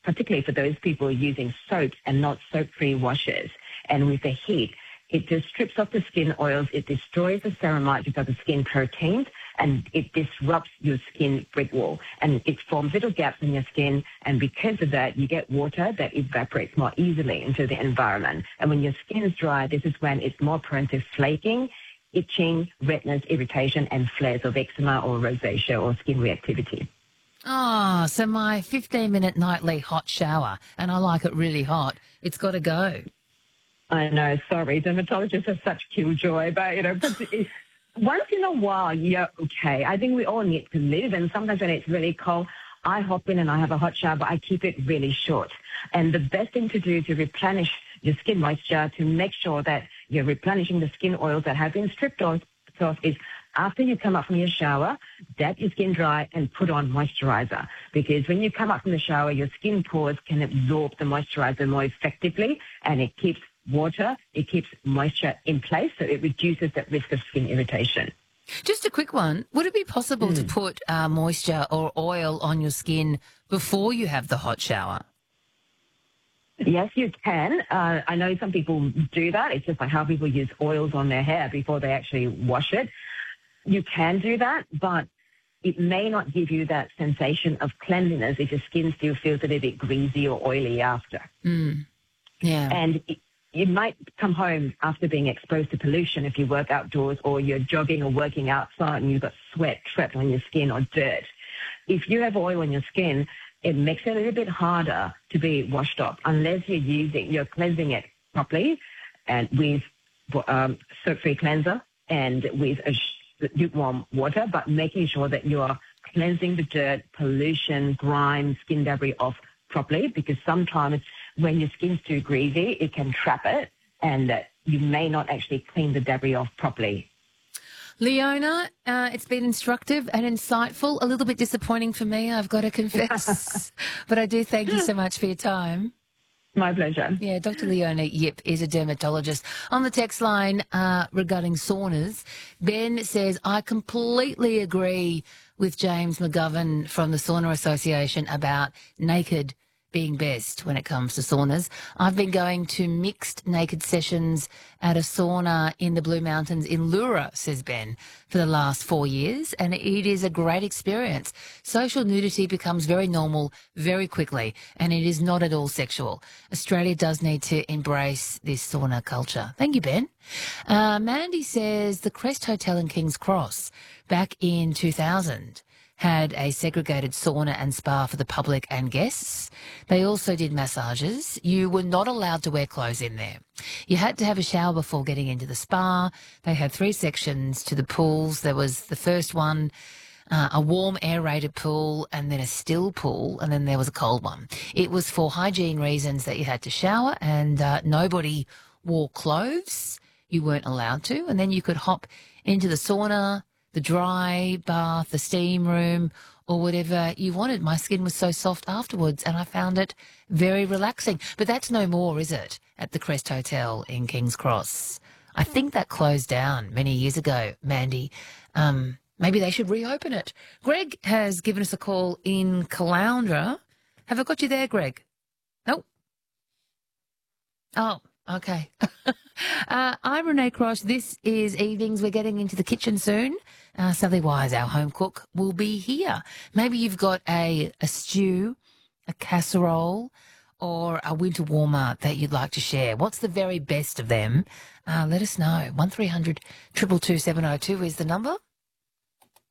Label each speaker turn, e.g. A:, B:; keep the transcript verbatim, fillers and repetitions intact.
A: particularly for those people using soaps and not soap-free washes. And with the heat, it just strips off the skin oils, it destroys the ceramides, which are the skin proteins, and it disrupts your skin brick wall. And it forms little gaps in your skin, and because of that, you get water that evaporates more easily into the environment. And when your skin is dry, this is when it's more prone to flaking, itching, redness, irritation, and flares of eczema or rosacea or skin reactivity.
B: Oh, so my fifteen-minute nightly hot shower, and I like it really hot, it's got to go.
A: I know, sorry, dermatologists are such killjoy, but, you know, but it, once in a while, you're okay. I think we all need to live, and sometimes when it's really cold, I hop in and I have a hot shower, but I keep it really short. And the best thing to do to replenish your skin moisture, to make sure that you're replenishing the skin oils that have been stripped off, is after you come up from your shower, dab your skin dry and put on moisturizer. Because when you come up from the shower, your skin pores can absorb the moisturizer more effectively, and it keeps water, it keeps moisture in place, so it reduces that risk of skin irritation.
B: Just a quick one. Would it be possible mm. to put uh, moisture or oil on your skin before you have the hot shower?
A: Yes, you can. Uh, I know some people do that. It's just like how people use oils on their hair before they actually wash it. You can do that, but it may not give you that sensation of cleanliness if your skin still feels a little bit greasy or oily after.
B: Mm. Yeah.
A: And it, you might come home after being exposed to pollution if you work outdoors or you're jogging or working outside and you've got sweat trapped on your skin or dirt. If you have oil on your skin, it makes it a little bit harder to be washed off unless you're using, you're cleansing it properly and with um, soap-free cleanser and with a lukewarm water, but making sure that you're cleansing the dirt, pollution, grime, skin debris off properly, because sometimes when your skin's too greasy, it can trap it, and uh, you may not actually clean the debris off properly.
B: Leona, uh, it's been instructive and insightful. A little bit disappointing for me, I've got to confess. But I do thank you so much for your time.
A: My pleasure.
B: Yeah, Doctor Leona Yip is a dermatologist. On the text line uh, regarding saunas, Ben says, I completely agree with James McGovern from the Sauna Association about naked being best when it comes to saunas. I've been going to mixed naked sessions at a sauna in the Blue Mountains in Leura, says Ben, for the last four years, and it is a great experience. Social nudity becomes very normal very quickly, and it is not at all sexual. Australia does need to embrace this sauna culture. Thank you, Ben. Uh, Mandy says the Crest Hotel in King's Cross back in two thousand had a segregated sauna and spa for the public and guests. They also did massages. You were not allowed to wear clothes in there. You had to have a shower before getting into the spa. They had three sections to the pools. There was the first one, uh, a warm aerated pool, and then a still pool, and then there was a cold one. It was for hygiene reasons that you had to shower, and uh, nobody wore clothes. You weren't allowed to. And then you could hop into the sauna, the dry bath, the steam room, or whatever you wanted. My skin was so soft afterwards, and I found it very relaxing. But that's no more, is it, at the Crest Hotel in King's Cross? I think that closed down many years ago, Mandy. Um, maybe they should reopen it. Greg has given us a call in Caloundra. Have I got you there, Greg? Nope. Oh, okay. uh, I'm Renee Cross. This is Evenings. We're getting into the kitchen soon. Uh, Sally Wise, our home cook, will be here. Maybe you've got a, a stew, a casserole, or a winter warmer that you'd like to share. What's the very best of them? Uh, let us know. one three hundred two two two seven oh two is the number.